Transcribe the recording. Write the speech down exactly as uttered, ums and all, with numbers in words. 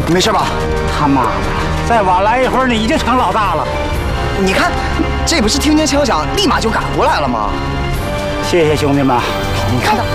没事吧？ 他妈的，再晚来一会儿你就成老大了。 你看，这不是听见枪响立马就赶过来了吗？ 谢谢兄弟们。 你看他。